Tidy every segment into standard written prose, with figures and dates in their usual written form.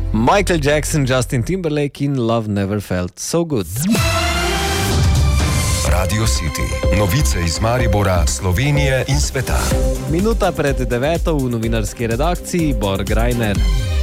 Michael Jackson, Justin Timberlake in Love Never Felt So Good. Radio City. Novice iz Maribora, Slovenije in sveta. Minuta pred 9 v novinarski redakciji Bor Grajner.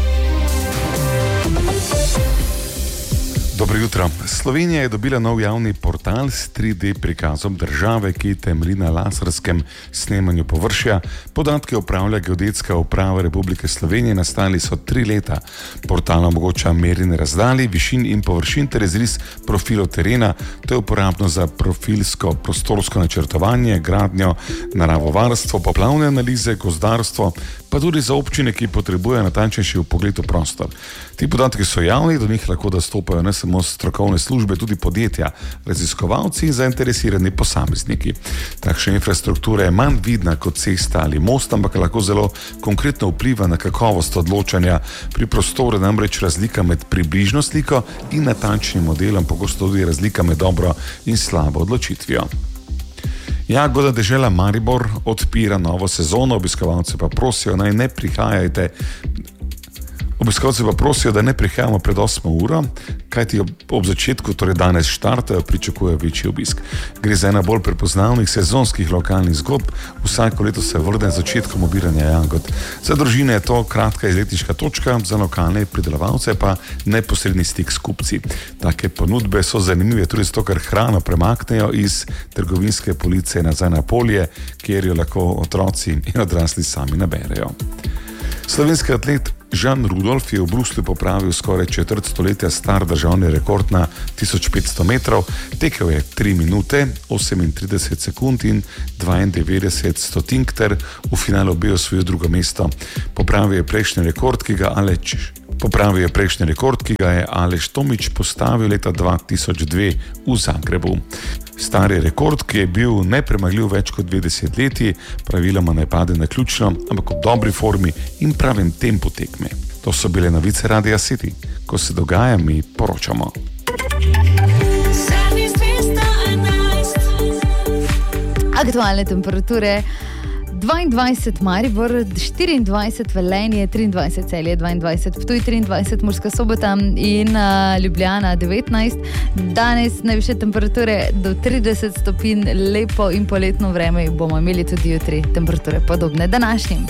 Dobro jutro. Slovenija je dobila nov javni portal s 3D prikazom države, ki temelji na laserskem snemanju površja. Podatke upravlja Geodetska uprava Republike Slovenije, nastali so 3 leta. Portal omogoča merjenje razdalj, višin in površin ter izris profilov terena. To je uporabno za profilsko prostorsko načrtovanje, gradnjo, naravovarstvo, poplavne analize, gozdarstvo, pa tudi za občine, ki potrebujejo natančnejši vpogled v prostor. Ti podatki so javni, do njih lahko dostopajo ne samo strokovne službe, tudi podjetja, raziskovalci in zainteresirani posamezniki. Takšna infrastruktura je manj vidna kot cesta ali most, ampak lahko zelo konkretno vpliva na kakovost odločanja. Pri prostoru namreč razlika med približno sliko in natančnim modelom, pogosto tudi razlika med dobro in slabo odločitvijo. Jagodna dežela Maribor odpira novo sezono, obiskovalce pa prosijo, da ne prihajamo pred 8 uro, kajti ob začetku, torej danes štartajo, pričakujejo večji obisk. Gre za ena bolj prepoznavnih sezonskih lokalnih zgodb, vsako leto se vrne z začetkom obiranja jagod. Za družine je to kratka izletniška točka, za lokalne pridelovalce pa neposredni stik s kupci. Take ponudbe so zanimive tudi zato, ker hrano premaknejo iz trgovinske police nazaj na polje, kjer jo lahko otroci in odrasli sami naberejo. Slovenski atlet Žan Rudolf je v Bruslju popravil skoraj četrt stoletja star državni rekord na 1500 metrov. Tekel je 3 minute, 38 sekund in 92 stotink ter v finalu bil osvojil drugo mesto. Popravil je prejšnji rekord, ki ga je Aleš Tomič postavil leta 2002 v Zagrebu. Stari rekord, ki je bil nepremagljiv več kot 20 leti, praviloma ne pade naključno, ampak v dobri formi in pravem tempu tekme. To so bile novice Radia City. Ko se dogaja, mi poročamo. Aktualne temperature: 22 Maribor, 24 Velenje, 23 Celje, 22 Ptuj, 23 Murska Sobota in Ljubljana 19. Danes najvišje temperature do 30 stopinj, lepo in poletno vreme bomo imeli tudi jutri, temperature podobne današnjim.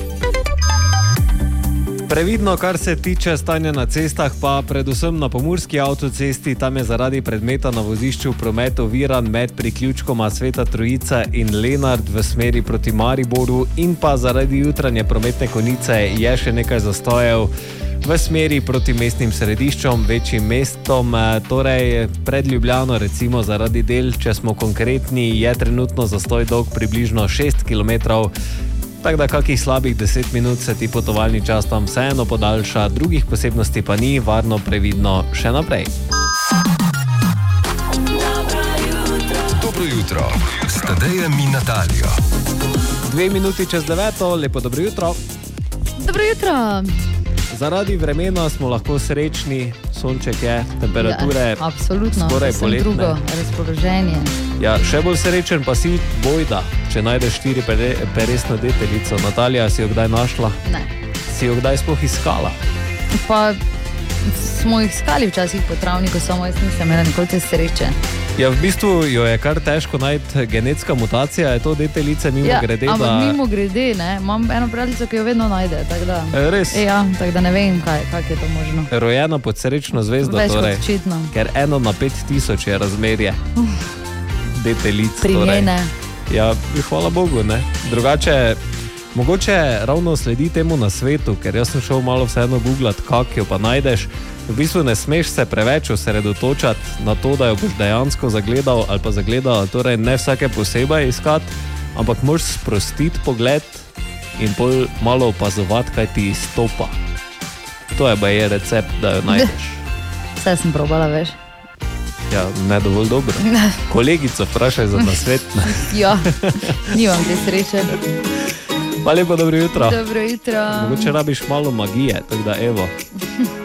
Previdno, kar se tiče stanja na cestah, pa predvsem na pomurski avtocesti. Tam je zaradi predmeta na vozišču v prometu oviran med priključkoma Sveta Trojica in Lenart v smeri proti Mariboru, in pa zaradi jutranje prometne konice je še nekaj zastojev v smeri proti mestnim središčom, večjim mestom, torej pred Ljubljano, recimo zaradi del, če smo konkretni, je trenutno zastoj dolg približno 6 km. Tako da kakih slabih 10 minut se ti potovalni čas tam vseeno podaljša, drugih posebnosti pa ni, varno, previdno še naprej. Dobro jutro, s Tadejem in Natalijo. 2 minuti čez 9, lepo dobro jutro. Dobro jutro. Zaradi vremena smo lahko srečni, sonček je, temperature absolutno, skoraj poletne. Drugo razpoloženje. Ja, še bolj srečen pa si bojda, če najdeš 4 peresno deteljico. Natalija, si jo kdaj našla? Ne. Si jo kdaj sploh iskala? Pa smo jih iskali včasih po travniku, samo jaz nisem imela nikoli te sreče. Ja, v bistvu jo je kar težko najti, genetska mutacija je to deteljice, mimo grede. Ja, ampak mimo grede, ne, imam eno prijateljico, ki jo vedno najde, tako da. Res? Ja, tako da ne vem, kako je to možno. Rojena pod srečno zvezdo, več torej. Več kot očitno. Ker 1 na 5000 je razmerje deteljic. Pri torej. njene. Ja, hvala Bogu, ne. Drugače, mogoče ravno sledi temu na svetu, ker jaz sem šel malo vseeno googlat, kak jo pa najdeš. V bistvu ne smeš se preveč osredotočati na to, da jo boš dejansko zagledal ali pa zagledal, torej ne vsake posebej iskati, ampak moraš sprostiti pogled in pol malo opazovati, kaj ti izstopa. To je baje recept, da jo najdeš. Vse sem probala, veš. Ja, ne dovolj dobro. Kolegico vprašaj za nasvet. Ja, nimam te sreče. Pa lepo dobro jutro. Dobro jutro. Mogoče rabiš malo magije, tako da evo.